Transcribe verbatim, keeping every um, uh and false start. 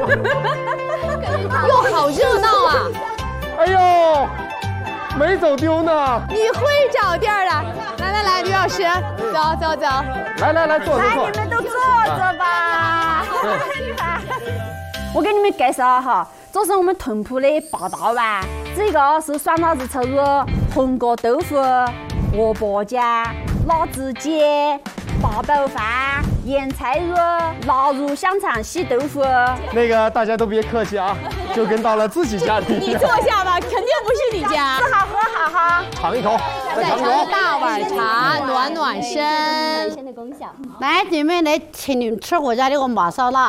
哟，好热闹啊！ 哎呦，没走丢呢。 你会找地儿了？来来来，吕老师，走走走。 来来来，坐坐坐。 来，你们都坐着吧。我给你们介绍哈，这是我们屯铺的八大碗，这个是酸辣子臭肉、红锅豆腐、萝卜酱、辣子鸡、八宝饭、腌菜肉、腊肉香肠洗豆腐。 那个大家都别客气啊，就跟到了自己家里一你样。 坐下吧，肯定不是你家。 吃好喝好哈。 尝一口，再再尝尝一口。 大碗茶，暖暖身。 来，你们来请你们吃我家的个马烧腊。